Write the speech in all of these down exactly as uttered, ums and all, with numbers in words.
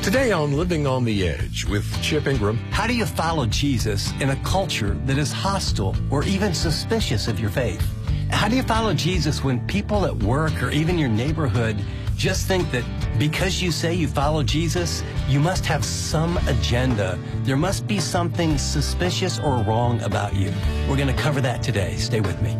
Today on Living on the Edge with Chip Ingram. How do you follow Jesus in a culture that is hostile or even suspicious of your faith? How do you follow Jesus when people at work or even your neighborhood just think that because you say you follow Jesus, you must have some agenda? There must be something suspicious or wrong about you. We're going to cover that today. Stay with me.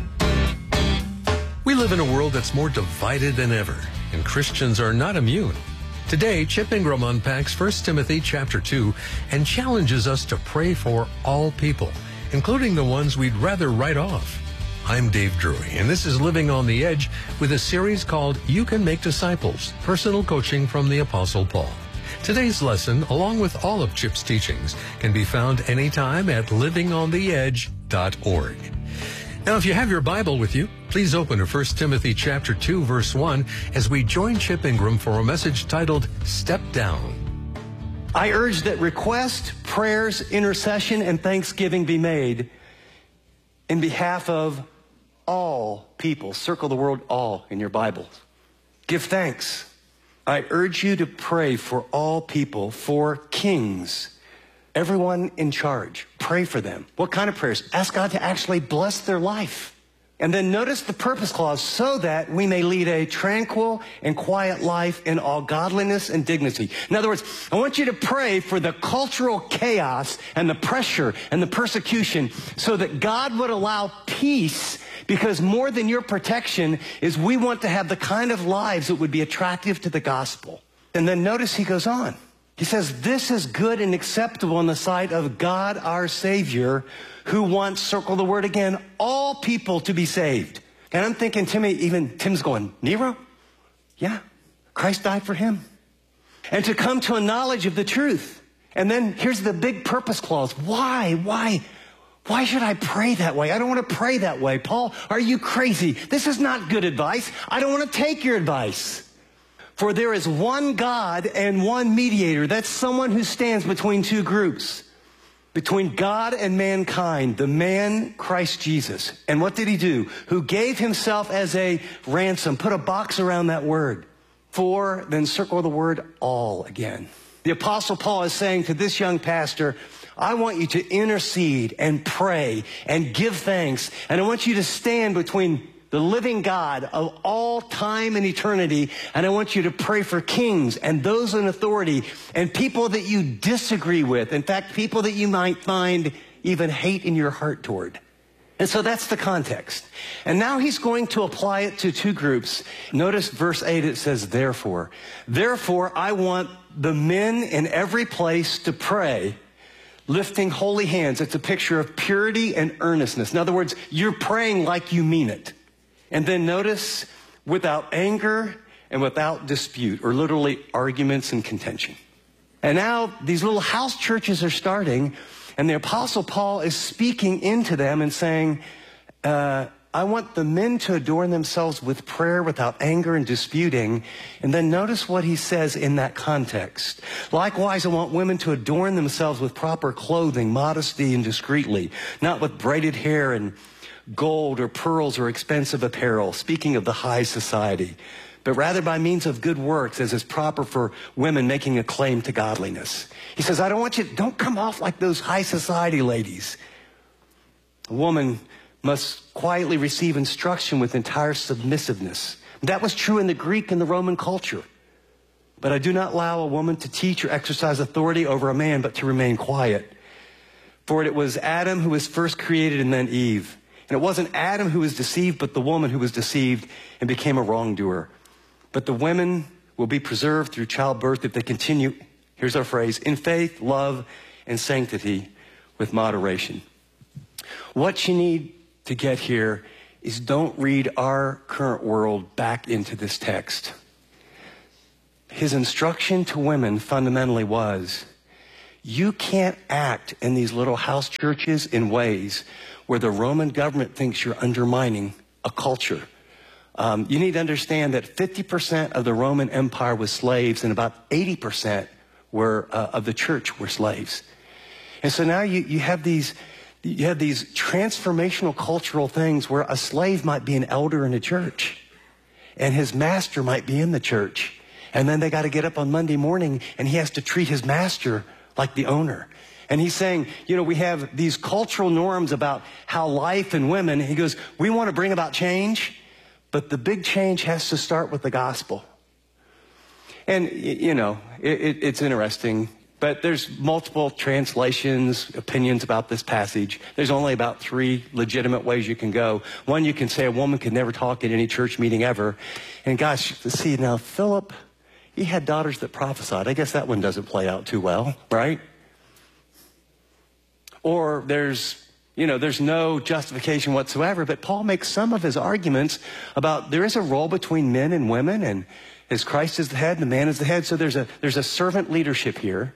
We live in a world that's more divided than ever, and Christians are not immune. Today, Chip Ingram unpacks First Timothy chapter two and challenges us to pray for all people, including the ones we'd rather write off. I'm Dave Drury, and this is Living on the Edge with a series called You Can Make Disciples, Personal Coaching from the Apostle Paul. Today's lesson, along with all of Chip's teachings, can be found anytime at living on the edge dot org. Now, if you have your Bible with you, please open to First Timothy chapter two, verse one, as we join Chip Ingram for a message titled, Step Down. I urge that request, prayers, intercession, and thanksgiving be made in behalf of all people. Circle the word all in your Bibles. Give thanks. I urge you to pray for all people, for kings, everyone in charge. Pray for them. What kind of prayers? Ask God to actually bless their life. And then notice the purpose clause, so that we may lead a tranquil and quiet life in all godliness and dignity. In other words, I want you to pray for the cultural chaos and the pressure and the persecution so that God would allow peace, because more than your protection is we want to have the kind of lives that would be attractive to the gospel. And then notice he goes on. He says, this is good and acceptable in the sight of God our Savior, who wants, circle the word again, all people to be saved. And I'm thinking, Timmy, even Tim's going, Nero? Yeah, Christ died for him. And to come to a knowledge of the truth. And then here's the big purpose clause. Why? Why? Why should I pray that way? I don't want to pray that way. Paul, are you crazy? This is not good advice. I don't want to take your advice. For there is one God and one mediator. That's someone who stands between two groups. Between God and mankind, the man Christ Jesus. And what did he do? Who gave himself as a ransom. Put a box around that word. For, then circle the word all again. The Apostle Paul is saying to this young pastor, I want you to intercede and pray and give thanks. And I want you to stand between the living God of all time and eternity. And I want you to pray for kings and those in authority and people that you disagree with. In fact, people that you might find even hate in your heart toward. And so that's the context. And now he's going to apply it to two groups. Notice verse eight, it says, therefore. Therefore, I want the men in every place to pray, lifting holy hands. It's a picture of purity and earnestness. In other words, you're praying like you mean it. And then notice, without anger and without dispute, or literally arguments and contention. And now these little house churches are starting, and the Apostle Paul is speaking into them and saying, uh, I want the men to adorn themselves with prayer without anger and disputing. And then notice what he says in that context. Likewise, I want women to adorn themselves with proper clothing, modesty and discreetly, not with braided hair and gold or pearls or expensive apparel, speaking of the high society, but rather by means of good works, as is proper for women making a claim to godliness. He says, I don't want you, don't come off like those high society ladies. A woman must quietly receive instruction with entire submissiveness. That was true in the Greek and the Roman culture. But I do not allow a woman to teach or exercise authority over a man, but to remain quiet. For it was Adam who was first created and then Eve. And it wasn't Adam who was deceived, but the woman who was deceived and became a wrongdoer. But the women will be preserved through childbirth if they continue, here's our phrase, in faith, love, and sanctity with moderation. What you need to get here is don't read our current world back into this text. His instruction to women fundamentally was, you can't act in these little house churches in ways where the Roman government thinks you're undermining a culture. Um, you need to understand that fifty percent of the Roman Empire was slaves, and about eighty percent were, uh, of the church were slaves. And so now you, you have these you have these transformational cultural things where a slave might be an elder in a church, and his master might be in the church. And then they got to get up on Monday morning and he has to treat his master like the owner. And he's saying, you know, we have these cultural norms about how life and women, he goes, we want to bring about change, but the big change has to start with the gospel. And, you know, it, it, it's interesting, but there's multiple translations, opinions about this passage. There's only about three legitimate ways you can go. One, you can say a woman could never talk at any church meeting ever. And gosh, see, now Philip, he had daughters that prophesied. I guess that one doesn't play out too well, right? Or there's, you know, there's no justification whatsoever, but Paul makes some of his arguments about there is a role between men and women, and as Christ is the head, the man is the head, so there's a, there's a servant leadership here.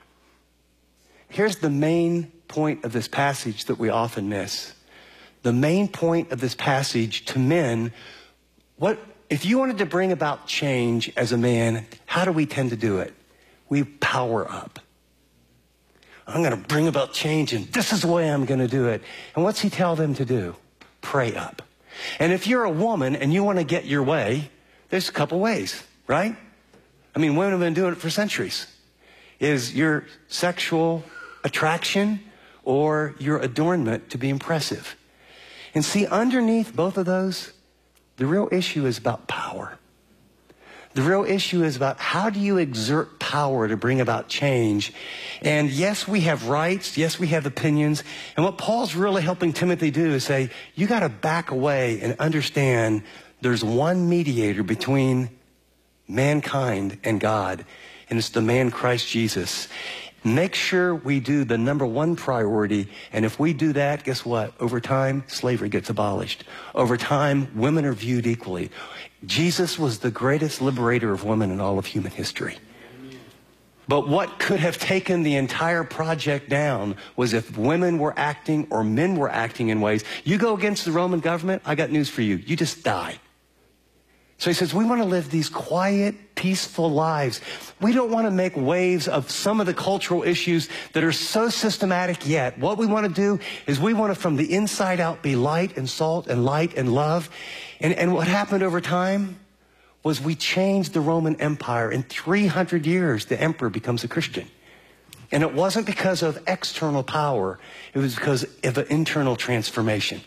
Here's the main point of this passage that we often miss. The main point of this passage to men, what if you wanted to bring about change as a man, how do we tend to do it? We power up. I'm going to bring about change, and this is the way I'm going to do it. And what's he tell them to do? Pray up. And if you're a woman and you want to get your way, there's a couple ways, right? I mean, women have been doing it for centuries. Is your sexual attraction or your adornment to be impressive? And see, underneath both of those, the real issue is about power. The real issue is about how do you exert power to bring about change? And yes, we have rights. Yes, we have opinions. And what Paul's really helping Timothy do is say, you got to back away and understand there's one mediator between mankind and God, and it's the man Christ Jesus. Make sure we do the number one priority, and if we do that, guess what? Over time, slavery gets abolished. Over time, women are viewed equally. Jesus was the greatest liberator of women in all of human history. But what could have taken the entire project down was if women were acting or men were acting in ways. You go against the Roman government, I got news for you. You just die. So he says, we want to live these quiet, peaceful lives. We don't want to make waves of some of the cultural issues that are so systematic yet. What we want to do is we want to, from the inside out, be light and salt and light and love. And, and what happened over time was we changed the Roman Empire. In three hundred years, the emperor becomes a Christian. And it wasn't because of external power. It was because of an internal transformation.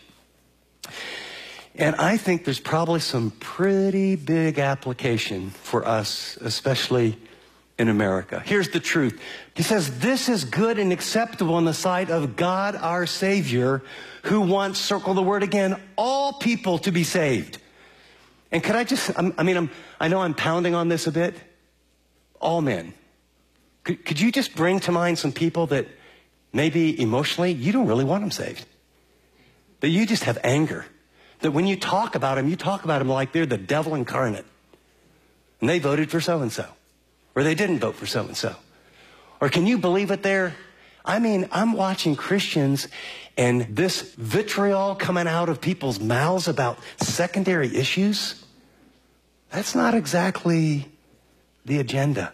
And I think there's probably some pretty big application for us, especially in America. Here's the truth. He says, this is good and acceptable in the sight of God our Savior, who wants, circle the word again, all people to be saved. And could I just, I mean, I'm, I know I'm pounding on this a bit. All men. Could, could you just bring to mind some people that maybe emotionally you don't really want them saved? That you just have anger. That when you talk about them, you talk about them like they're the devil incarnate. And they voted for so-and-so. Or they didn't vote for so-and-so. Or can you believe it there? I mean, I'm watching Christians and this vitriol coming out of people's mouths about secondary issues. That's not exactly the agenda.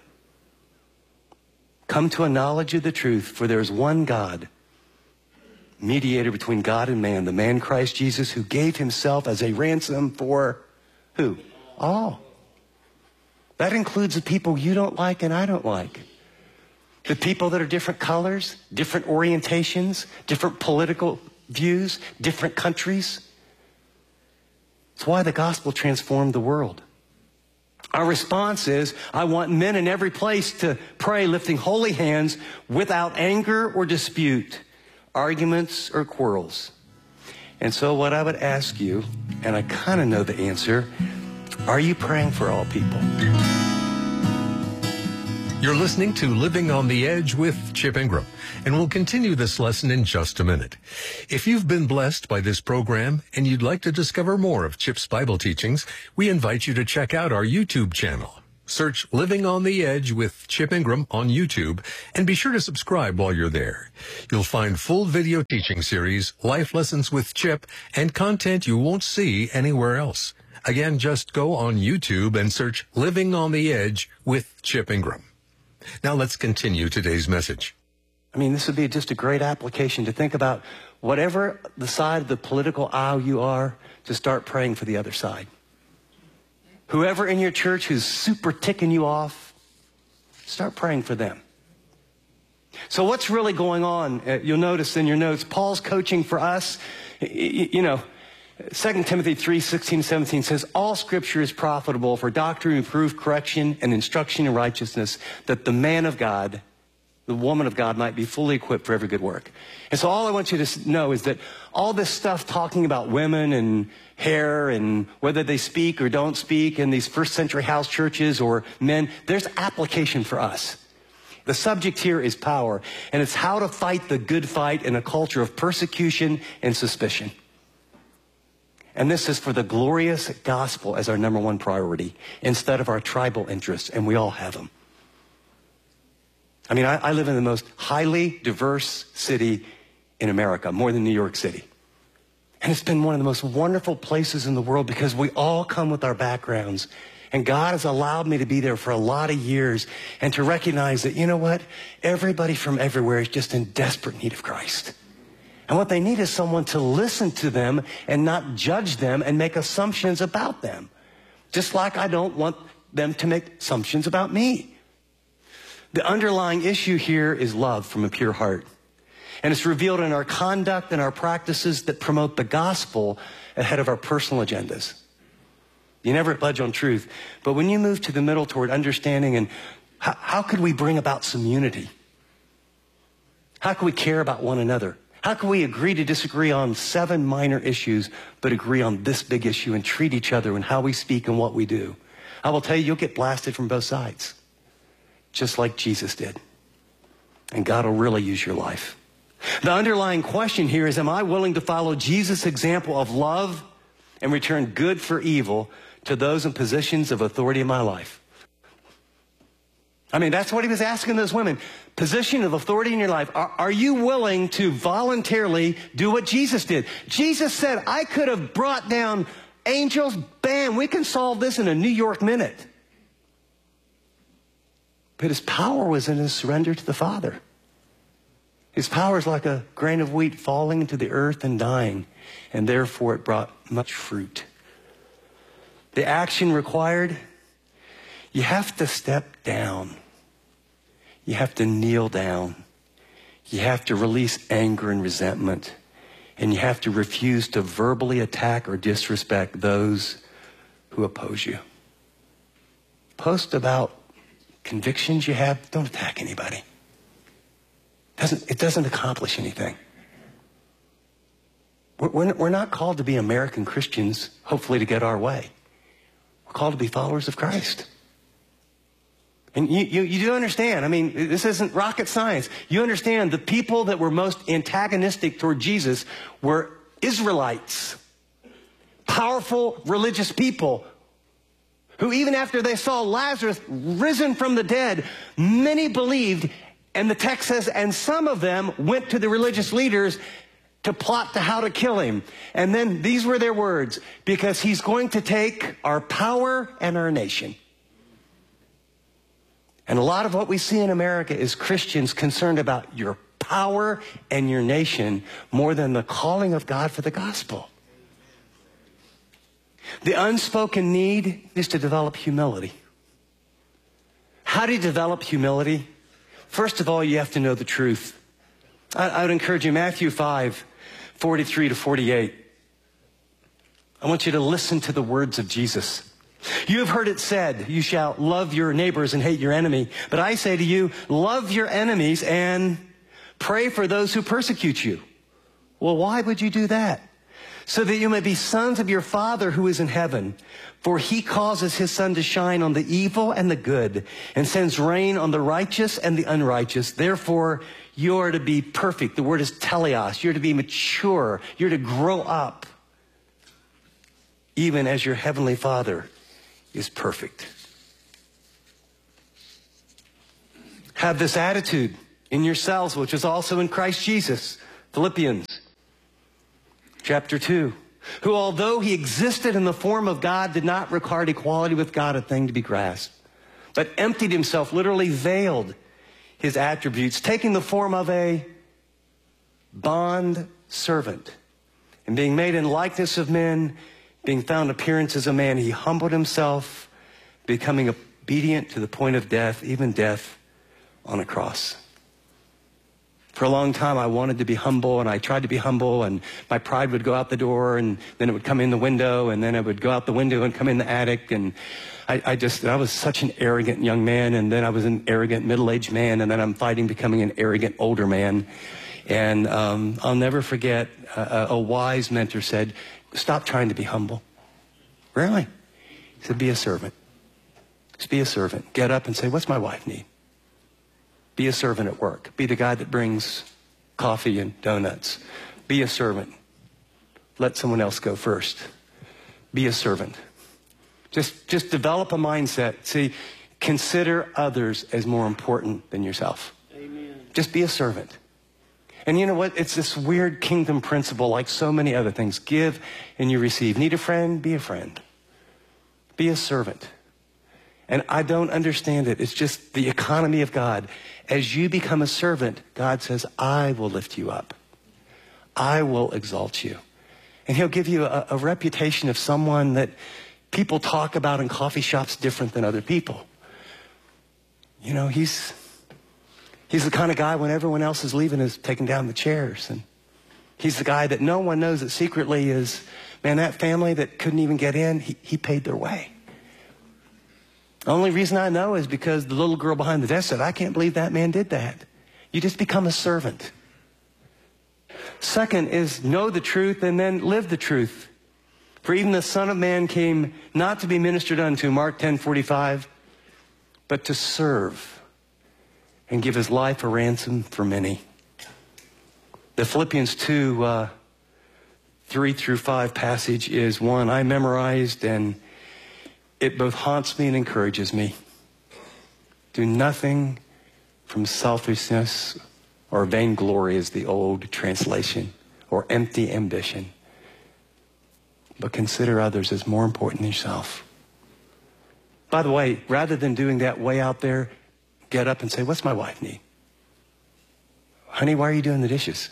Come to a knowledge of the truth, for there is one God, mediator between God and man, the man Christ Jesus, who gave himself as a ransom for who? All. That includes the people you don't like and I don't like. The people that are different colors, different orientations, different political views, different countries. It's why the gospel transformed the world. Our response is, I want men in every place to pray lifting holy hands without anger or dispute, arguments or quarrels. And so what I would ask you, and I kind of know the answer, are you praying for all people? You're listening to Living on the Edge with Chip Ingram, and we'll continue this lesson in just a minute. If you've been blessed by this program and you'd like to discover more of Chip's Bible teachings, we invite you to check out our YouTube channel. Search Living on the Edge with Chip Ingram on YouTube, and be sure to subscribe while you're there. You'll find full video teaching series, life lessons with Chip, and content you won't see anywhere else. Again, just go on YouTube and search Living on the Edge with Chip Ingram. Now let's continue today's message. I mean, this would be just a great application to think about whatever the side of the political aisle you are, to start praying for the other side. Whoever in your church who's super ticking you off, start praying for them. So what's really going on? Uh, you'll notice in your notes, Paul's coaching for us. You, you know, Second Timothy three, sixteen, seventeen says, all scripture is profitable for doctrine, reproof, correction, and instruction in righteousness, that the man of God, the woman of God, might be fully equipped for every good work. And so all I want you to know is that all this stuff talking about women and hair and whether they speak or don't speak in these first century house churches or men, there's application for us. The subject here is power, and it's how to fight the good fight in a culture of persecution and suspicion. And this is for the glorious gospel as our number one priority instead of our tribal interests, and we all have them. I mean, I, I live in the most highly diverse city in America, more than New York City. And it's been one of the most wonderful places in the world because we all come with our backgrounds. And God has allowed me to be there for a lot of years and to recognize that, you know what? Everybody from everywhere is just in desperate need of Christ. And what they need is someone to listen to them and not judge them and make assumptions about them. Just like I don't want them to make assumptions about me. The underlying issue here is love from a pure heart. And it's revealed in our conduct and our practices that promote the gospel ahead of our personal agendas. You never budge on truth. But when you move to the middle toward understanding and how, how could we bring about some unity? How can we care about one another? How can we agree to disagree on seven minor issues, but agree on this big issue and treat each other and how we speak and what we do? I will tell you, you'll get blasted from both sides, just like Jesus did. And God will really use your life. The underlying question here is, am I willing to follow Jesus' example of love and return good for evil to those in positions of authority in my life? I mean, that's what he was asking those women. Position of authority in your life. Are, are you willing to voluntarily do what Jesus did? Jesus said, I could have brought down angels. Bam, we can solve this in a New York minute. But his power was in his surrender to the Father. His power is like a grain of wheat falling into the earth and dying, and therefore it brought much fruit. The action required, you have to step down. You have to kneel down. You have to release anger and resentment. And you have to refuse to verbally attack or disrespect those who oppose you. Post about convictions you have. Don't attack anybody. Doesn't, it doesn't accomplish anything. We're, we're not called to be American Christians, hopefully to get our way. We're called to be followers of Christ. And you, you, you do understand, I mean, this isn't rocket science. You understand the people that were most antagonistic toward Jesus were Israelites. Powerful religious people who even after they saw Lazarus risen from the dead, many believed. And the text says, and some of them went to the religious leaders to plot to how to kill him. And then these were their words, because he's going to take our power and our nation. And a lot of what we see in America is Christians concerned about your power and your nation more than the calling of God for the gospel. The unspoken need is to develop humility. How do you develop humility? First of all, you have to know the truth. I, I would encourage you, Matthew five, forty-three to forty-eight. I want you to listen to the words of Jesus. You have heard it said, you shall love your neighbors and hate your enemy. But I say to you, love your enemies and pray for those who persecute you. Well, why would you do that? So that you may be sons of your Father who is in heaven. For he causes his sun to shine on the evil and the good, and sends rain on the righteous and the unrighteous. Therefore, you are to be perfect. The word is teleos. You're to be mature. You're to grow up, even as your heavenly Father is perfect. Have this attitude in yourselves, which is also in Christ Jesus. Philippians chapter two. Who, although he existed in the form of God, did not regard equality with God a thing to be grasped, but emptied himself, literally veiled his attributes, taking the form of a bond servant, and being made in likeness of men, being found appearance as a man, he humbled himself, becoming obedient to the point of death, even death on a cross. For a long time, I wanted to be humble, and I tried to be humble, and my pride would go out the door, and then it would come in the window, and then it would go out the window and come in the attic, and I, I just, I was such an arrogant young man, and then I was an arrogant middle-aged man, and then I'm fighting becoming an arrogant older man. And um, I'll never forget, a, a wise mentor said, stop trying to be humble. Really? He said, be a servant. Just be a servant. Get up and say, what's my wife need? Be a servant at work. Be the guy that brings coffee and donuts. Be a servant. Let someone else go first. Be a servant. Just, just develop a mindset. See, consider others as more important than yourself. Amen. Just be a servant. And you know what? It's this weird kingdom principle like so many other things. Give and you receive. Need a friend? Be a friend. Be a servant. And I don't understand it. It's just the economy of God. As you become a servant, God says, I will lift you up. I will exalt you. And he'll give you a, a reputation of someone that people talk about in coffee shops different than other people. You know, he's, he's the kind of guy when everyone else is leaving is taking down the chairs. And he's the guy that no one knows that secretly is, man, that family that couldn't even get in, he, he paid their way. The only reason I know is because the little girl behind the desk said, I can't believe that man did that. You just become a servant. Second is know the truth and then live the truth. For even the Son of Man came not to be ministered unto, Mark ten forty-five, but to serve and give his life a ransom for many. The Philippians two, uh, three through five passage is one I memorized, and it both haunts me and encourages me. Do nothing from selfishness or vainglory, is the old translation, or empty ambition, but consider others as more important than yourself. By the way, rather than doing that way out there, get up and say, what's my wife need? Honey, why are you doing the dishes?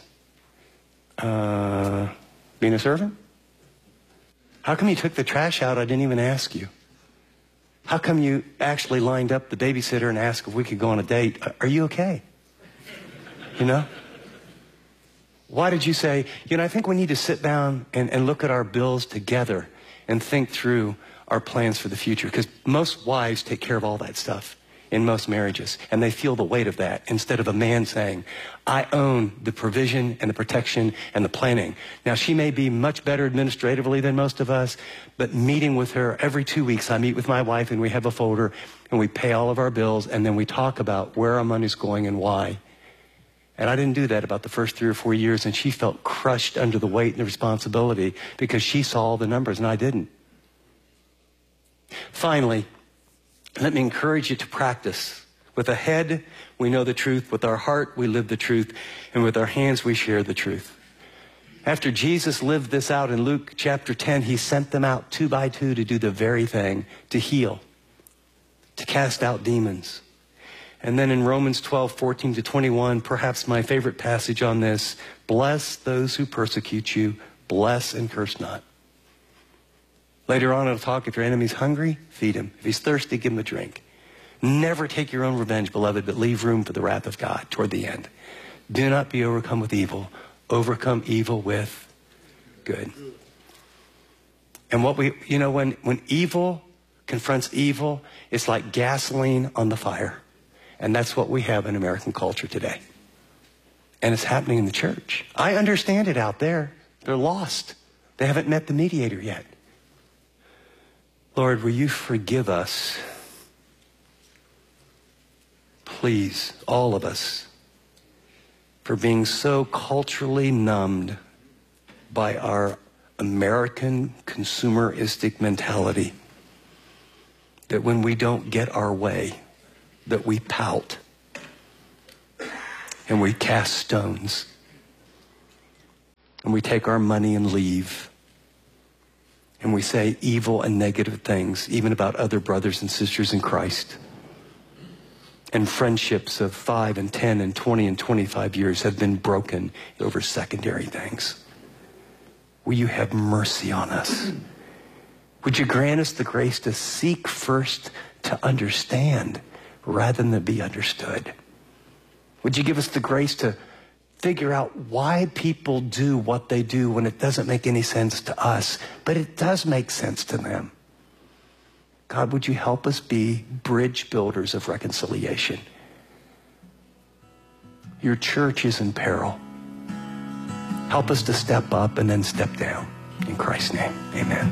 Uh, being a servant? How come you took the trash out? I didn't even ask you. How come you actually lined up the babysitter and asked if we could go on a date? Are you okay? You know? Why did you say, you know, I think we need to sit down and, and look at our bills together and think through our plans for the future? Because most wives take care of all that stuff in most marriages, and they feel the weight of that instead of a man saying, I own the provision and the protection and the planning. Now, she may be much better administratively than most of us, but meeting with her every two weeks, I meet with my wife and we have a folder and we pay all of our bills and then we talk about where our money's going and why. And I didn't do that about the first three or four years, and she felt crushed under the weight and the responsibility because she saw all the numbers and I didn't. Finally, let me encourage you to practice. With a head, we know the truth. With our heart, we live the truth. And with our hands, we share the truth. After Jesus lived this out in Luke chapter ten, he sent them out two by two to do the very thing, to heal, to cast out demons. And then in Romans twelve, fourteen to twenty-one, perhaps my favorite passage on this, bless those who persecute you, bless and curse not. Later on, it'll talk, if your enemy's hungry, feed him. If he's thirsty, give him a drink. Never take your own revenge, beloved, but leave room for the wrath of God toward the end. Do not be overcome with evil. Overcome evil with good. And what we, you know, when, when evil confronts evil, it's like gasoline on the fire. And that's what we have in American culture today. And it's happening in the church. I understand it out there. They're lost. They haven't met the mediator yet. Lord, will you forgive us, please, all of us, for being so culturally numbed by our American consumeristic mentality that when we don't get our way, that we pout and we cast stones and we take our money and leave. And we say evil and negative things, even about other brothers and sisters in Christ. And friendships of five and ten and twenty and twenty-five years have been broken over secondary things. Will you have mercy on us Would you grant us the grace to seek first to understand rather than to be understood? Would you give us the grace to figure out why people do what they do when it doesn't make any sense to us, but it does make sense to them? God, would you help us be bridge builders of reconciliation? Your church is in peril. Help us to step up and then step down. In Christ's name, amen.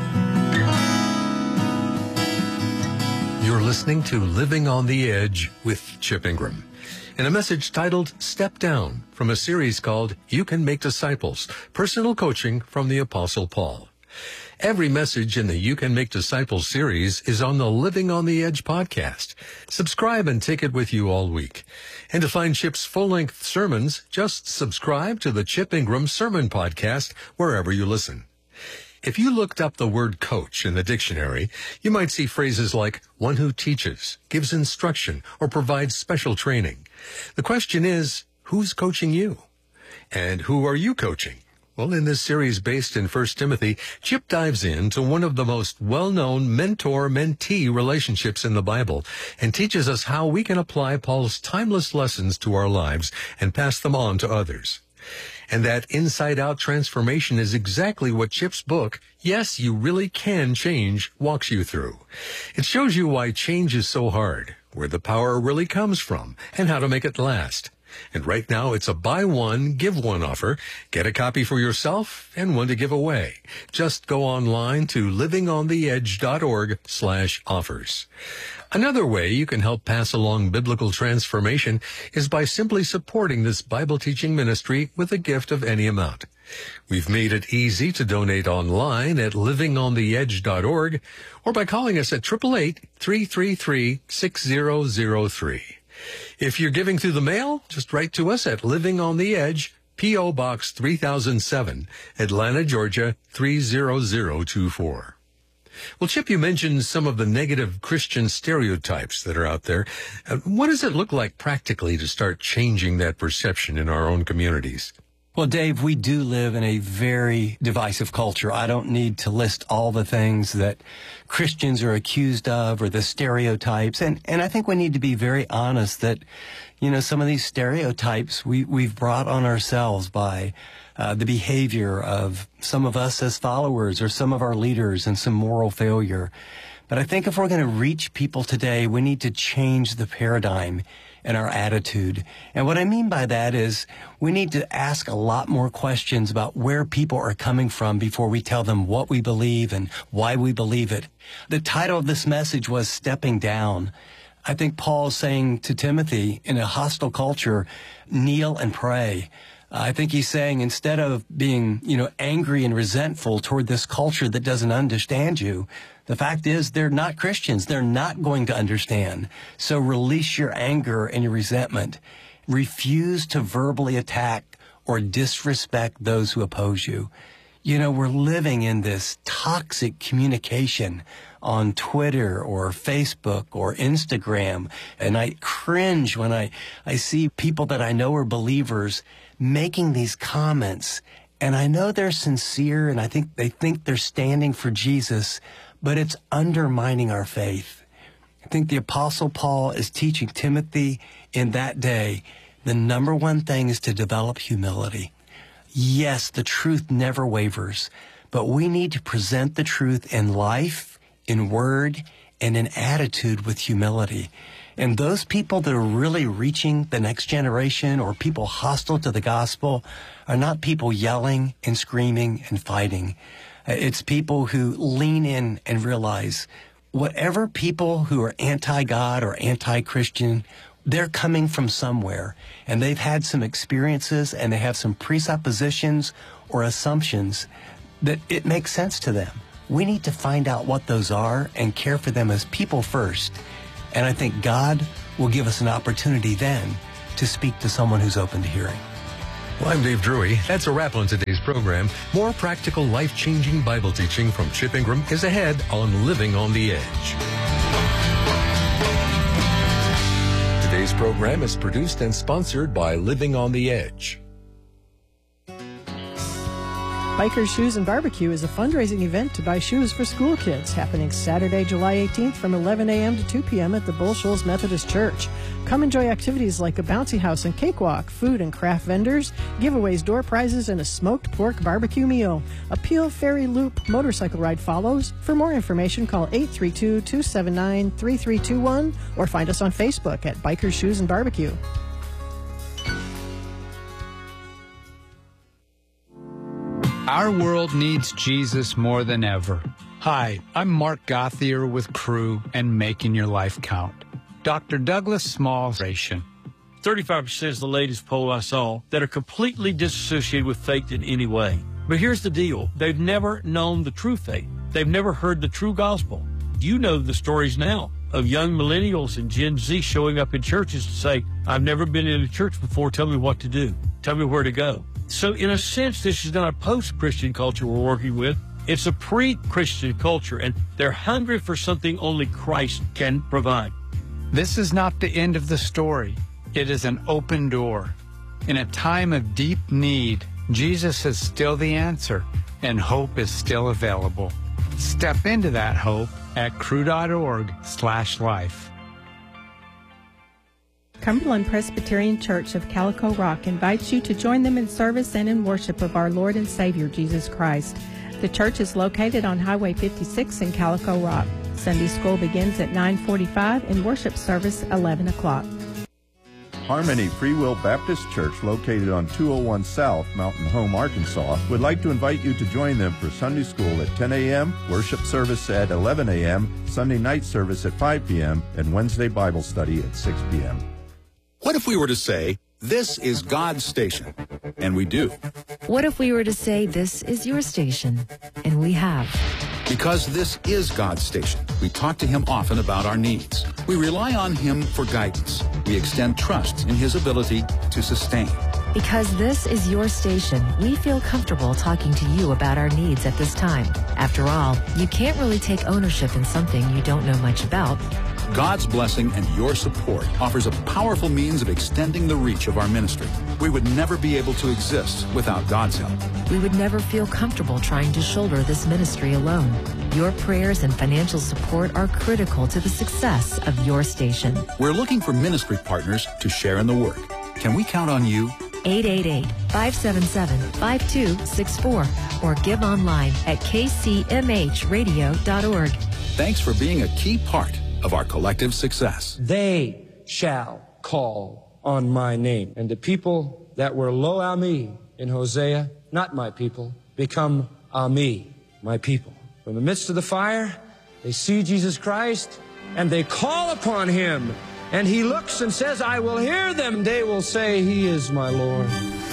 You're listening to Living on the Edge with Chip Ingram, in a message titled Step Down from a series called You Can Make Disciples, Personal Coaching from the Apostle Paul. Every message in the You Can Make Disciples series is on the Living on the Edge podcast. Subscribe and take it with you all week. And to find Chip's full-length sermons, just subscribe to the Chip Ingram Sermon Podcast wherever you listen. If you looked up the word coach in the dictionary, you might see phrases like one who teaches, gives instruction, or provides special training. The question is, who's coaching you? And who are you coaching? Well, in this series based in First Timothy, Chip dives into one of the most well-known mentor-mentee relationships in the Bible and teaches us how we can apply Paul's timeless lessons to our lives and pass them on to others. And that inside-out transformation is exactly what Chip's book, Yes, You Really Can Change, walks you through. It shows you why change is so hard, where the power really comes from, and how to make it last. And right now, it's a buy one, give one offer. Get a copy for yourself and one to give away. Just go online to livingontheedge.org slash offers. Another way you can help pass along biblical transformation is by simply supporting this Bible teaching ministry with a gift of any amount. We've made it easy to donate online at livingontheedge dot org or by calling us at eight eight eight, three three three, six zero zero three. If you're giving through the mail, just write to us at Living on the Edge, P O. Box three thousand seven, Atlanta, Georgia, three zero zero two four. Well, Chip, you mentioned some of the negative Christian stereotypes that are out there. Uh, what does it look like practically to start changing that perception in our own communities? Well, Dave, we do live in a very divisive culture. I don't need to list all the things that Christians are accused of or the stereotypes. And, and I think we need to be very honest that, you know, some of these stereotypes we, we've brought on ourselves by uh, the behavior of some of us as followers or some of our leaders and some moral failure. But I think if we're going to reach people today, we need to change the paradigm and our attitude. And what I mean by that is we need to ask a lot more questions about where people are coming from before we tell them what we believe and why we believe it. The title of this message was Stepping Down. I think Paul's saying to Timothy, in a hostile culture, kneel and pray. I think he's saying instead of being, you know, angry and resentful toward this culture that doesn't understand you, the fact is they're not Christians. They're not going to understand. So release your anger and your resentment. Refuse to verbally attack or disrespect those who oppose you. You know, we're living in this toxic communication on Twitter or Facebook or Instagram. And I cringe when I, I see people that I know are believers making these comments. And I know they're sincere and I think they think they're standing for Jesus, but it's undermining our faith. I think the Apostle Paul is teaching Timothy in that day, the number one thing is to develop humility. Yes, the truth never wavers, but we need to present the truth in life, in word, and in attitude with humility. And those people that are really reaching the next generation or people hostile to the gospel are not people yelling and screaming and fighting. It's people who lean in and realize whatever people who are anti-God or anti-Christian, they're coming from somewhere, and they've had some experiences, and they have some presuppositions or assumptions that it makes sense to them. We need to find out what those are and care for them as people first. And I think God will give us an opportunity then to speak to someone who's open to hearing. Well, I'm Dave Drury. That's a wrap on today's program. More practical, life-changing Bible teaching from Chip Ingram is ahead on Living on the Edge. Today's program is produced and sponsored by Living on the Edge. Bikers Shoes and Barbecue is a fundraising event to buy shoes for school kids, happening Saturday, July eighteenth from eleven a.m. to two p.m. at the Bull Shoals Methodist Church. Come enjoy activities like a bouncy house and cakewalk, food and craft vendors, giveaways, door prizes, and a smoked pork barbecue meal. A Peel Ferry Loop motorcycle ride follows. For more information, call eight three two, two seven nine, three three two one or find us on Facebook at Bikers Shoes and Barbecue. Our world needs Jesus more than ever. Hi, I'm Mark Gothier with Crew and Making Your Life Count. Doctor Douglas Small Ration. thirty-five percent is the latest poll I saw that are completely disassociated with faith in any way. But here's the deal. They've never known the true faith. They've never heard the true gospel. You know the stories now of young millennials and Gen Z showing up in churches to say, I've never been in a church before. Tell me what to do. Tell me where to go. So in a sense, this is not a post-Christian culture we're working with. It's a pre-Christian culture, and they're hungry for something only Christ can provide. This is not the end of the story. It is an open door. In a time of deep need, Jesus is still the answer, and hope is still available. Step into that hope at crew.org slash life. Cumberland Presbyterian Church of Calico Rock invites you to join them in service and in worship of our Lord and Savior Jesus Christ. The church is located on Highway fifty-six in Calico Rock. Sunday school begins at nine forty-five and worship service eleven o'clock. Harmony Free Will Baptist Church, located on two oh one South, Mountain Home, Arkansas, would like to invite you to join them for Sunday school at ten a.m., worship service at eleven a.m., Sunday night service at five p.m., and Wednesday Bible study at six p.m. What if we were to say, this is God's station? And we do. What if we were to say, this is your station? And we have. Because this is God's station, we talk to Him often about our needs. We rely on Him for guidance. We extend trust in His ability to sustain. Because this is your station, we feel comfortable talking to you about our needs at this time. After all, you can't really take ownership in something you don't know much about. God's blessing and your support offers a powerful means of extending the reach of our ministry. We would never be able to exist without God's help. We would never feel comfortable trying to shoulder this ministry alone. Your prayers and financial support are critical to the success of your station. We're looking for ministry partners to share in the work. Can we count on you? eight eight eight, five seven seven, five two six four or give online at k c m h radio dot org. Thanks for being a key part of our collective success. They shall call on my name. And the people that were lo ami in Hosea, not my people, become ami, my people. From the midst of the fire, they see Jesus Christ, and they call upon Him. And He looks and says, I will hear them. They will say, He is my Lord.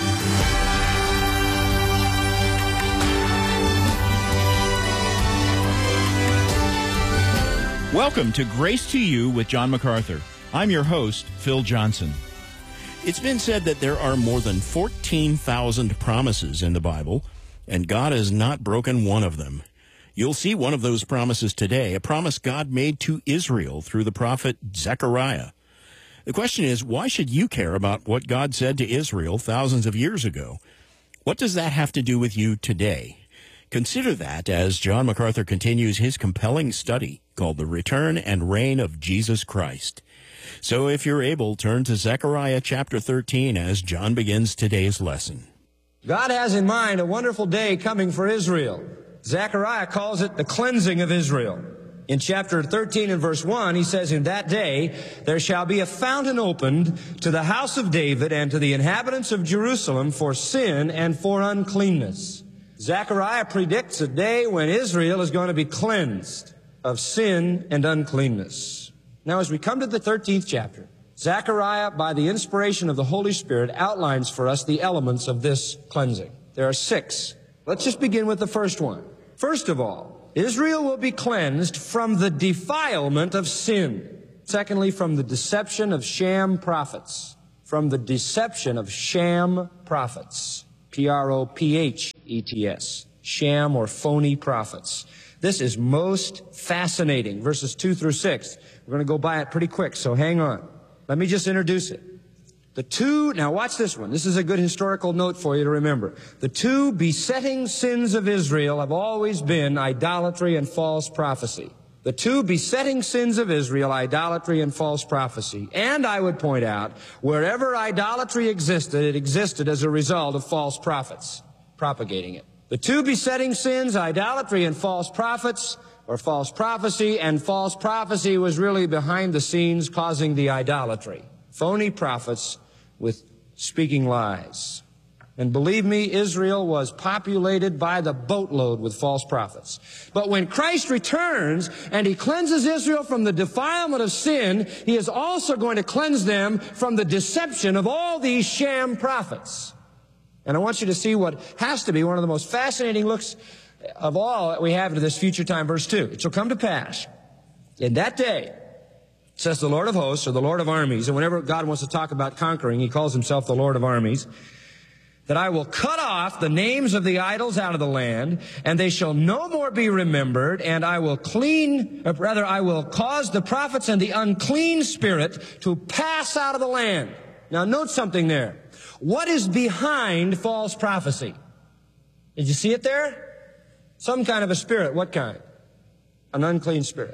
Welcome to Grace to You with John MacArthur. I'm your host, Phil Johnson. It's been said that there are more than fourteen thousand promises in the Bible, and God has not broken one of them. You'll see one of those promises today, a promise God made to Israel through the prophet Zechariah. The question is, why should you care about what God said to Israel thousands of years ago? What does that have to do with you today? Consider that as John MacArthur continues his compelling study called The Return and Reign of Jesus Christ. So if you're able, turn to Zechariah chapter thirteen as John begins today's lesson. God has in mind a wonderful day coming for Israel. Zechariah calls it the cleansing of Israel. In chapter thirteen and verse one, he says, in that day there shall be a fountain opened to the house of David and to the inhabitants of Jerusalem for sin and for uncleanness. Zechariah predicts a day when Israel is going to be cleansed of sin and uncleanness. Now, as we come to the thirteenth chapter, Zechariah, by the inspiration of the Holy Spirit, outlines for us the elements of this cleansing. There are six. Let's just begin with the first one. First of all, Israel will be cleansed from the defilement of sin. Secondly, from the deception of sham prophets. From the deception of sham prophets. P R O P H E T S. Sham or phony prophets. This is most fascinating. Verses two through six. We're going to go by it pretty quick, so hang on. Let me just introduce it. The two, now watch this one. This is a good historical note for you to remember. The two besetting sins of Israel have always been idolatry and false prophecy. The two besetting sins of Israel, idolatry and false prophecy. And I would point out, wherever idolatry existed, it existed as a result of false prophets propagating it. The two besetting sins, idolatry and false prophets, or false prophecy, and false prophecy was really behind the scenes causing the idolatry. Phony prophets with speaking lies. And believe me, Israel was populated by the boatload with false prophets. But when Christ returns and he cleanses Israel from the defilement of sin, he is also going to cleanse them from the deception of all these sham prophets. And I want you to see what has to be one of the most fascinating looks of all that we have into this future time. Verse two. It shall come to pass in that day, says the Lord of hosts, or the Lord of armies, and whenever God wants to talk about conquering, he calls himself the Lord of armies, that I will cut off the names of the idols out of the land, and they shall no more be remembered, and I will clean, or rather I will cause the prophets and the unclean spirit to pass out of the land. Now note something there. What is behind false prophecy? Did you see it there? Some kind of a spirit. What kind? An unclean spirit.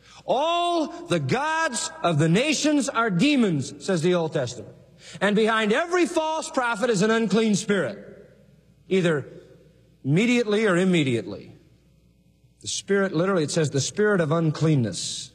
All the gods of the nations are demons, says the Old Testament. And behind every false prophet is an unclean spirit, either immediately or immediately. The spirit, literally, it says the spirit of uncleanness.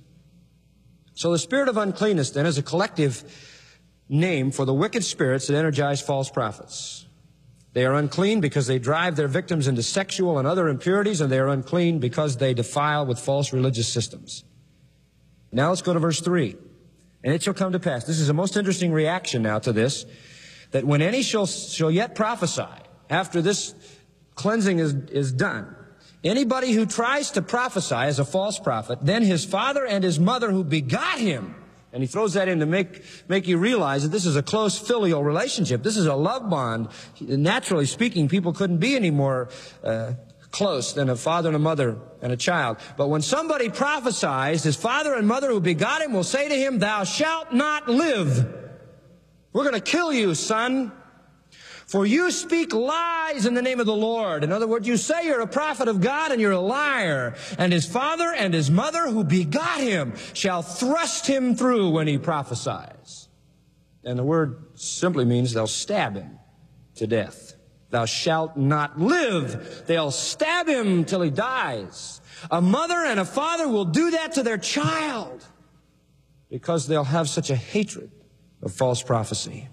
So the spirit of uncleanness, then, is a collective name for the wicked spirits that energize false prophets. They are unclean because they drive their victims into sexual and other impurities, and they are unclean because they defile with false religious systems. Now let's go to verse three. And it shall come to pass. This is a most interesting reaction now to this, that when any shall, shall yet prophesy, after this cleansing is, is done, anybody who tries to prophesy as a false prophet, then his father and his mother who begot him, and he throws that in to make, make you realize that this is a close filial relationship. This is a love bond. Naturally speaking, people couldn't be any more uh, close than a father and a mother and a child. But when somebody prophesies, his father and mother who begot him will say to him, thou shalt not live. We're going to kill you, son. For you speak lies in the name of the Lord. In other words, you say you're a prophet of God and you're a liar. And his father and his mother who begot him shall thrust him through when he prophesies. And the word simply means they'll stab him to death. Thou shalt not live. They'll stab him till he dies. A mother and a father will do that to their child because they'll have such a hatred of false prophecy.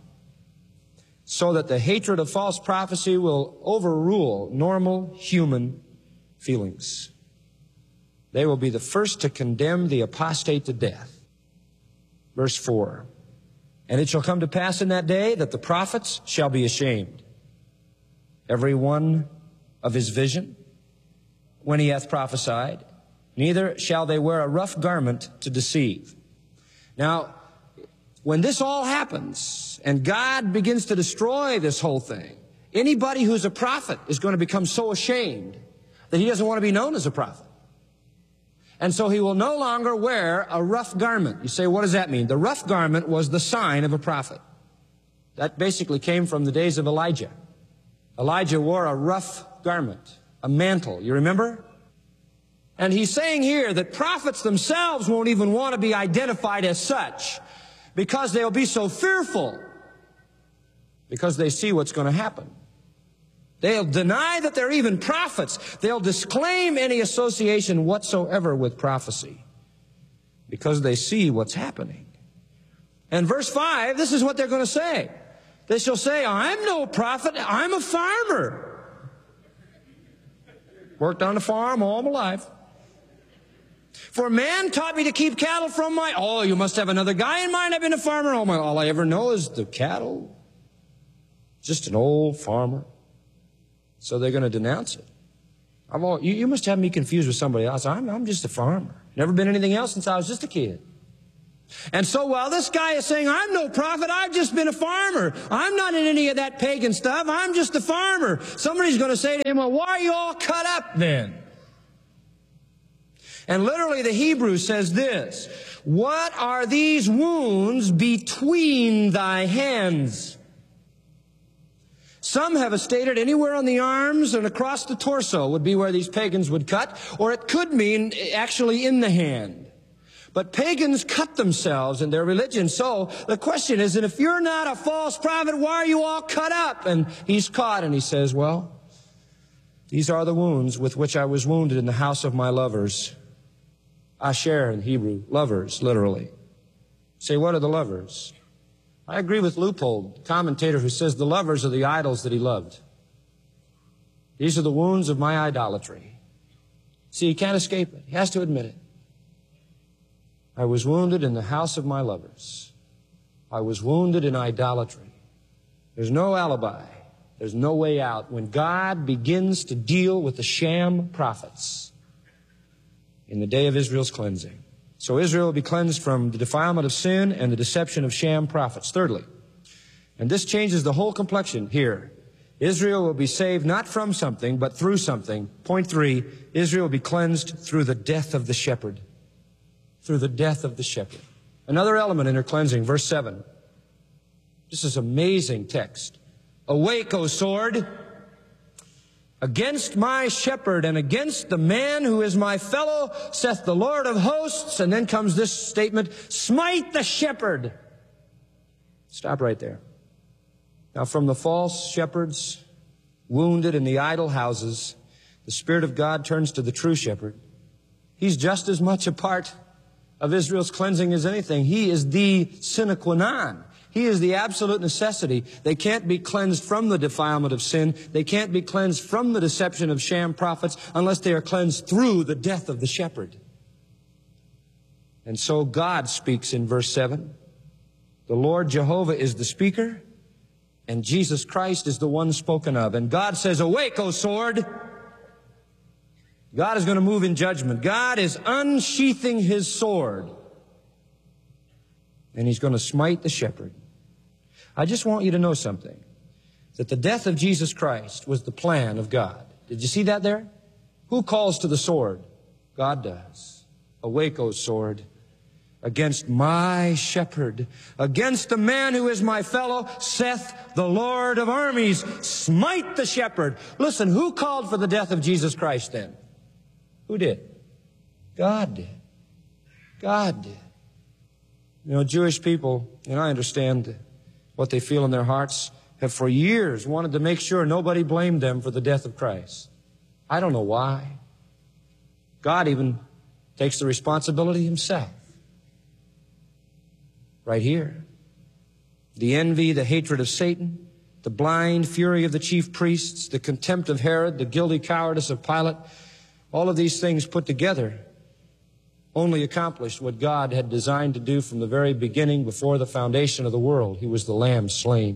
So that the hatred of false prophecy will overrule normal human feelings. They will be the first to condemn the apostate to death. Verse four. And it shall come to pass in that day that the prophets shall be ashamed, every one of his vision, when he hath prophesied. Neither shall they wear a rough garment to deceive. Now, when this all happens and God begins to destroy this whole thing, anybody who's a prophet is going to become so ashamed that he doesn't want to be known as a prophet. And so he will no longer wear a rough garment. You say, what does that mean? The rough garment was the sign of a prophet. That basically came from the days of Elijah. Elijah wore a rough garment, a mantle. You remember? And he's saying here that prophets themselves won't even want to be identified as such, because they'll be so fearful, because they see what's going to happen. They'll deny that they're even prophets. They'll disclaim any association whatsoever with prophecy, because they see what's happening. And verse five, this is what they're going to say. They shall say, I'm no prophet, I'm a farmer. Worked on a farm all my life. For man taught me to keep cattle from my... Oh, you must have another guy in mind. I've been a farmer all my... All I ever know is the cattle. Just an old farmer. So they're going to denounce it. I'm all, you, you must have me confused with somebody else. I'm, I'm just a farmer. Never been anything else since I was just a kid. And so while this guy is saying, I'm no prophet, I've just been a farmer. I'm not in any of that pagan stuff. I'm just a farmer. Somebody's going to say to him, well, why are you all cut up then? And literally the Hebrew says this, what are these wounds between thy hands? Some have stated anywhere on the arms and across the torso would be where these pagans would cut, or it could mean actually in the hand. But pagans cut themselves in their religion. So the question is, and if you're not a false prophet, why are you all cut up? And he's caught and he says, well, these are the wounds with which I was wounded in the house of my lovers. Asher in Hebrew, lovers, literally. Say, what are the lovers? I agree with Leupold, commentator who says the lovers are the idols that he loved. These are the wounds of my idolatry. See, he can't escape it. He has to admit it. I was wounded in the house of my lovers. I was wounded in idolatry. There's no alibi. There's no way out when God begins to deal with the sham prophets in the day of Israel's cleansing. So Israel will be cleansed from the defilement of sin and the deception of sham prophets. Thirdly, and this changes the whole complexion here, Israel will be saved not from something, but through something. Point three, Israel will be cleansed through the death of the shepherd. Through the death of the shepherd. Another element in her cleansing, verse seven. This is amazing text. Awake, O sword, against my shepherd and against the man who is my fellow, saith the Lord of hosts. And then comes this statement, smite the shepherd. Stop right there. Now from the false shepherds, wounded in the idol houses, the Spirit of God turns to the true shepherd. He's just as much a part of Israel's cleansing as anything. He is the sine qua non. He is the absolute necessity. They can't be cleansed from the defilement of sin. They can't be cleansed from the deception of sham prophets unless they are cleansed through the death of the shepherd. And so God speaks in verse seven. The Lord Jehovah is the speaker, and Jesus Christ is the one spoken of. And God says, awake, O sword. God is going to move in judgment. God is unsheathing his sword, and he's going to smite the shepherd. I just want you to know something, that the death of Jesus Christ was the plan of God. Did you see that there? Who calls to the sword? God does. Awake, O sword, against my shepherd, against the man who is my fellow, saith the Lord of armies, smite the shepherd. Listen, who called for the death of Jesus Christ then? Who did? God did. God did. You know, Jewish people, and I understand what they feel in their hearts, have for years wanted to make sure nobody blamed them for the death of Christ. I don't know why. God even takes the responsibility himself. Right here. The envy, the hatred of Satan, the blind fury of the chief priests, the contempt of Herod, the guilty cowardice of Pilate, all of these things put together only accomplished what God had designed to do from the very beginning, before the foundation of the world. He was the Lamb slain.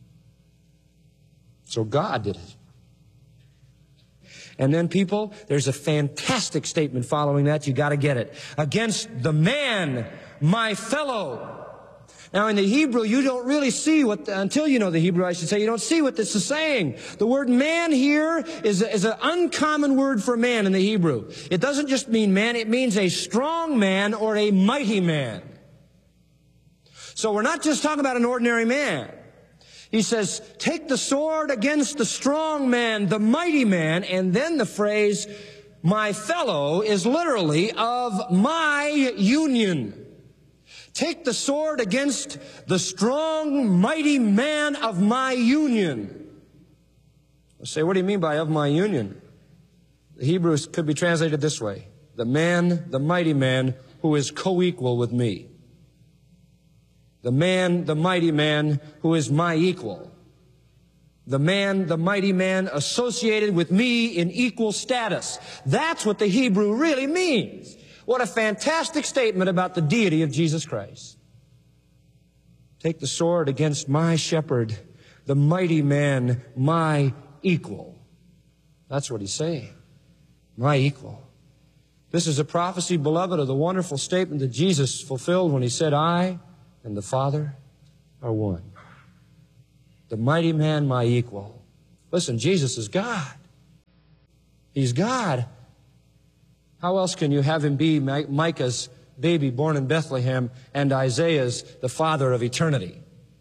So God did it. And then, people, there's a fantastic statement following that. You got to get it. Against the man, my fellow. Now, in the Hebrew, you don't really see what, the, until you know the Hebrew, I should say, you don't see what this is saying. The word man here is, is an uncommon word for man in the Hebrew. It doesn't just mean man, it means a strong man or a mighty man. So we're not just talking about an ordinary man. He says, take the sword against the strong man, the mighty man, and then the phrase, my fellow, is literally of my union. Take the sword against the strong, mighty man of my union. I say, what do you mean by of my union? The Hebrew could be translated this way. The man, the mighty man, who is co-equal with me. The man, the mighty man, who is my equal. The man, the mighty man, associated with me in equal status. That's what the Hebrew really means. What a fantastic statement about the deity of Jesus Christ. Take the sword against my shepherd, the mighty man, my equal. That's what he's saying. My equal. This is a prophecy, beloved, of the wonderful statement that Jesus fulfilled when he said, I and the Father are one. The mighty man, my equal. Listen, Jesus is God. He's God. How else can you have him be Micah's baby born in Bethlehem and Isaiah's the father of eternity?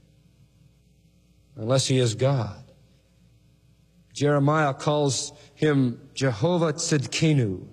Unless he is God. Jeremiah calls him Jehovah Tzidkenu.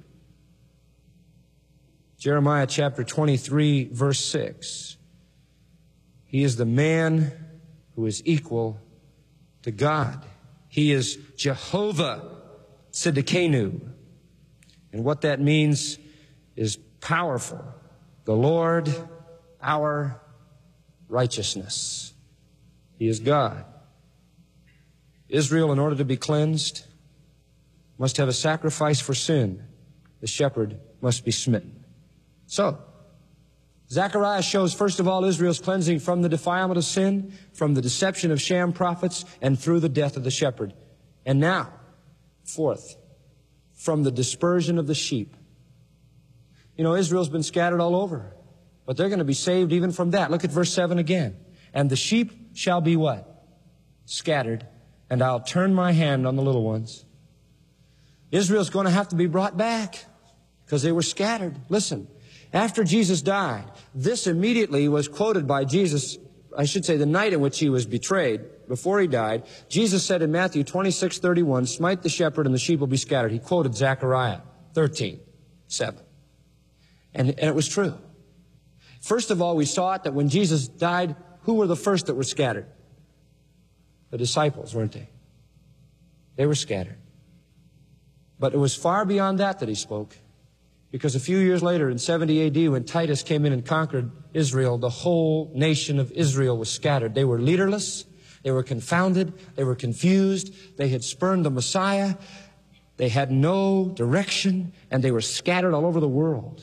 Jeremiah chapter twenty-three, verse six. He is the man who is equal to God. He is Jehovah Tzidkenu. And what that means is powerful. The Lord, our righteousness. He is God. Israel, in order to be cleansed, must have a sacrifice for sin. The shepherd must be smitten. So, Zechariah shows, first of all, Israel's cleansing from the defilement of sin, from the deception of sham prophets, and through the death of the shepherd. And now, fourth, from the dispersion of the sheep. You know, Israel's been scattered all over, but they're going to be saved even from that. Look at verse seven again. And the sheep shall be what? Scattered, and I'll turn my hand on the little ones. Israel's going to have to be brought back because they were scattered. Listen, after Jesus died, this immediately was quoted by Jesus, I should say the night in which he was betrayed, before he died. Jesus said in Matthew twenty-six thirty-one, smite the shepherd and the sheep will be scattered. He quoted Zechariah thirteen seven. And, and it was true. First of all, we saw it that when Jesus died, who were the first that were scattered? The disciples, weren't they? They were scattered. But it was far beyond that that he spoke. Because a few years later, in seventy A D, when Titus came in and conquered Israel, the whole nation of Israel was scattered. They were leaderless. They were confounded. They were confused. They had spurned the Messiah. They had no direction, and they were scattered all over the world.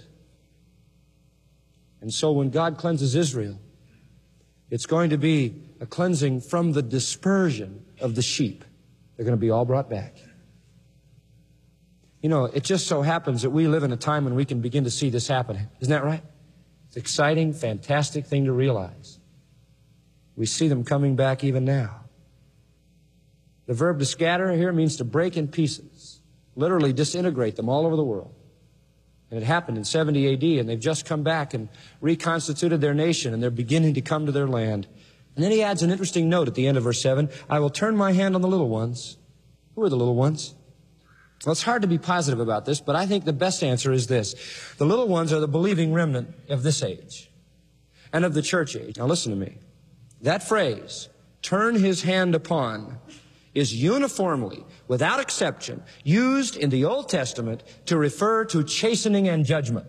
And so when God cleanses Israel, it's going to be a cleansing from the dispersion of the sheep. They're going to be all brought back. You know, it just so happens that we live in a time when we can begin to see this happening. Isn't that right? It's an exciting, fantastic thing to realize. We see them coming back even now. The verb to scatter here means to break in pieces, literally disintegrate them all over the world. And it happened in seventy A D, and they've just come back and reconstituted their nation, and they're beginning to come to their land. And then he adds an interesting note at the end of verse seven. I will turn my hand on the little ones. Who are the little ones? Well, it's hard to be positive about this, but I think the best answer is this. The little ones are the believing remnant of this age and of the church age. Now listen to me. That phrase, turn his hand upon, is uniformly, without exception, used in the Old Testament to refer to chastening and judgment.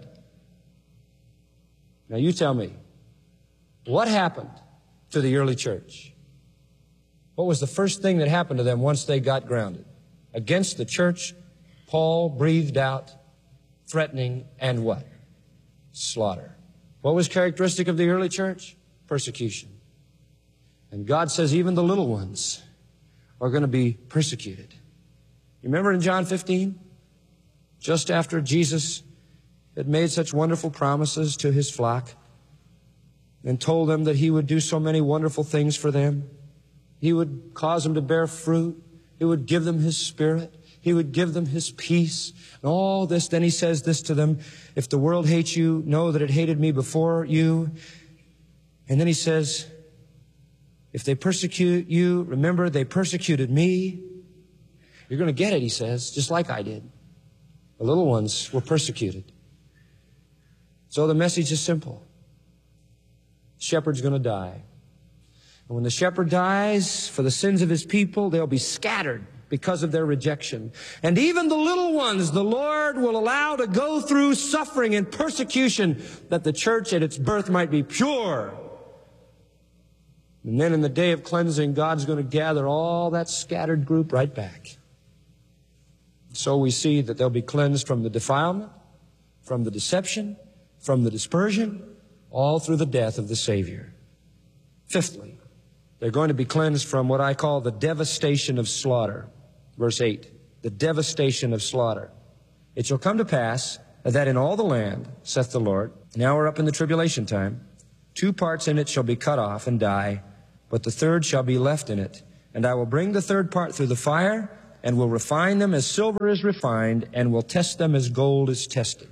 Now you tell me, what happened to the early church? What was the first thing that happened to them once they got grounded? Against the church, Paul breathed out threatening and what? Slaughter. What was characteristic of the early church? Persecution. And God says even the little ones are going to be persecuted. You remember in John fifteen? Just after Jesus had made such wonderful promises to his flock and told them that he would do so many wonderful things for them. He would cause them to bear fruit. He would give them his spirit. He would give them his peace. And all this, then he says this to them, if the world hates you, know that it hated me before you. And then he says, if they persecute you, remember they persecuted me. You're going to get it, he says, just like I did. The little ones were persecuted. So the message is simple. The shepherd's going to die. And when the shepherd dies for the sins of his people, they'll be scattered because of their rejection. And even the little ones, the Lord will allow to go through suffering and persecution that the church at its birth might be pure. And then in the day of cleansing, God's going to gather all that scattered group right back. So we see that they'll be cleansed from the defilement, from the deception, from the dispersion, all through the death of the Savior. Fifthly, they're going to be cleansed from what I call the devastation of slaughter. Verse eight, the devastation of slaughter. It shall come to pass that in all the land, saith the Lord, now we're up in the tribulation time, two parts in it shall be cut off and die, but the third shall be left in it. And I will bring the third part through the fire, and will refine them as silver is refined, and will test them as gold is tested.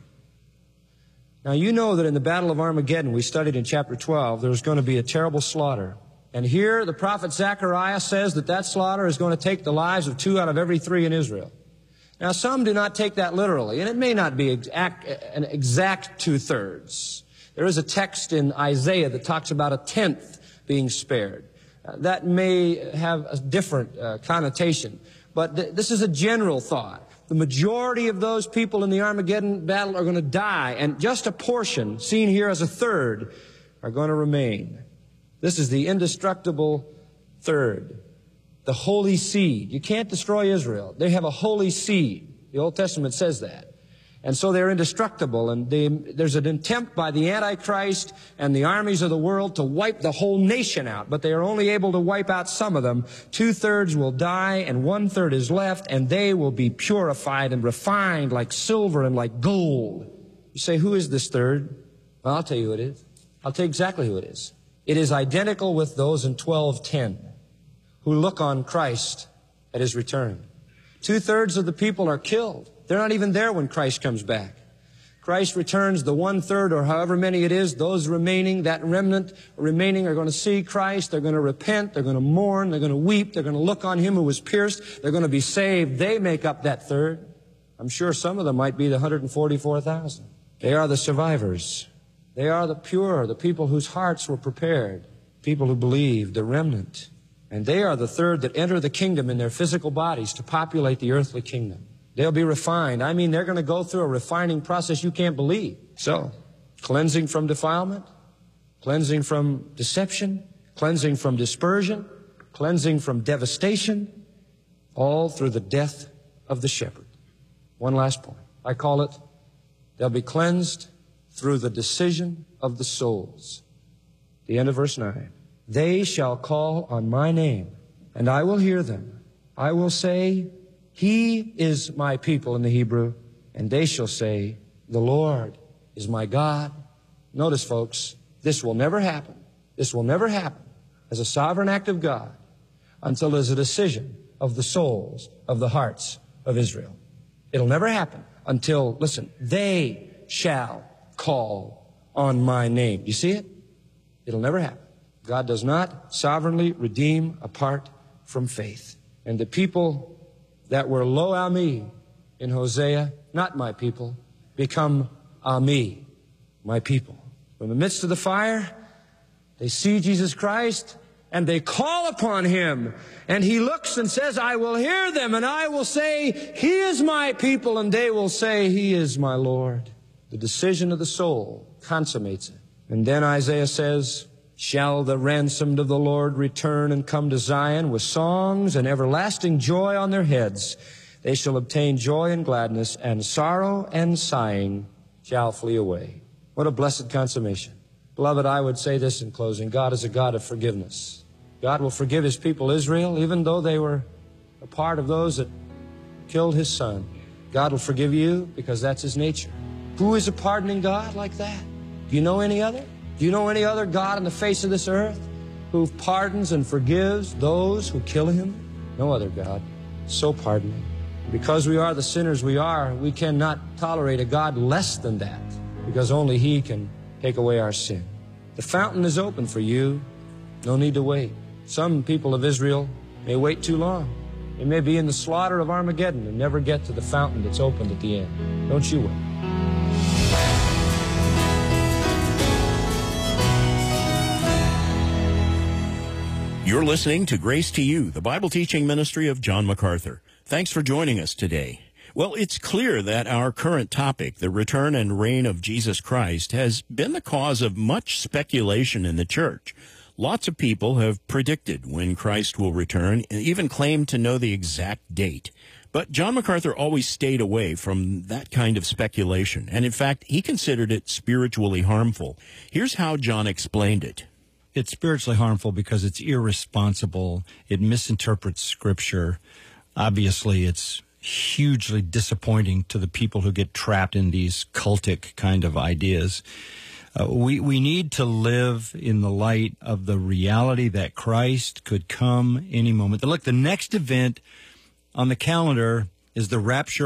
Now, you know that in the Battle of Armageddon, we studied in chapter twelve, there was going to be a terrible slaughter. And here, the prophet Zechariah says that that slaughter is going to take the lives of two out of every three in Israel. Now, some do not take that literally, and it may not be exact, an exact two-thirds. There is a text in Isaiah that talks about a tenth being spared. Uh, that may have a different uh, connotation, but th this is a general thought. The majority of those people in the Armageddon battle are going to die, and just a portion, seen here as a third, are going to remain. This is the indestructible third, the holy seed. You can't destroy Israel. They have a holy seed. The Old Testament says that. And so they're indestructible, and they, there's an attempt by the Antichrist and the armies of the world to wipe the whole nation out, but they are only able to wipe out some of them. Two-thirds will die, and one-third is left, and they will be purified and refined like silver and like gold. You say, who is this third? Well, I'll tell you who it is. I'll tell you exactly who it is. It is identical with those in twelve ten who look on Christ at His return. Two-thirds of the people are killed. They're not even there when Christ comes back. Christ returns, the one-third or however many it is, those remaining, that remnant remaining are going to see Christ. They're going to repent. They're going to mourn. They're going to weep. They're going to look on Him who was pierced. They're going to be saved. They make up that third. I'm sure some of them might be the one hundred forty-four thousand. They are the survivors. They are the pure, the people whose hearts were prepared, people who believed, the remnant. And they are the third that enter the kingdom in their physical bodies to populate the earthly kingdom. They'll be refined. I mean, they're going to go through a refining process you can't believe. So, cleansing from defilement, cleansing from deception, cleansing from dispersion, cleansing from devastation, all through the death of the shepherd. One last point. I call it, they'll be cleansed through the decision of the souls. The end of verse nine. They shall call on my name, and I will hear them. I will say, He is my people in the Hebrew, and they shall say, the Lord is my God. Notice, folks, this will never happen. This will never happen as a sovereign act of God until there's a decision of the souls, of the hearts of Israel. It'll never happen until, listen, they shall call on my name. You see it? It'll never happen. God does not sovereignly redeem apart from faith. And the people that were lo ami in Hosea, not my people, become ami, my people. From the midst of the fire, they see Jesus Christ and they call upon Him. And He looks and says, I will hear them, and I will say, He is my people, and they will say, He is my Lord. The decision of the soul consummates it. And then Isaiah says, shall the ransomed of the Lord return and come to Zion with songs and everlasting joy on their heads? They shall obtain joy and gladness, and sorrow and sighing shall flee away. What a blessed consummation. Beloved, I would say this in closing. God is a God of forgiveness. God will forgive His people Israel, even though they were a part of those that killed His Son. God will forgive you because that's His nature. Who is a pardoning God like that? Do you know any other? Do you know any other God on the face of this earth who pardons and forgives those who kill Him? No other God. So pardoning. Because we are the sinners we are, we cannot tolerate a God less than that, because only He can take away our sin. The fountain is open for you. No need to wait. Some people of Israel may wait too long. They may be in the slaughter of Armageddon and never get to the fountain that's opened at the end. Don't you wait. You're listening to Grace to You, the Bible teaching ministry of John MacArthur. Thanks for joining us today. Well, it's clear that our current topic, the return and reign of Jesus Christ, has been the cause of much speculation in the church. Lots of people have predicted when Christ will return and even claimed to know the exact date. But John MacArthur always stayed away from that kind of speculation, and in fact, he considered it spiritually harmful. Here's how John explained it. It's spiritually harmful because it's irresponsible. It misinterprets Scripture. Obviously, it's hugely disappointing to the people who get trapped in these cultic kind of ideas. Uh, we, we need to live in the light of the reality that Christ could come any moment. Look, the next event on the calendar is the rapture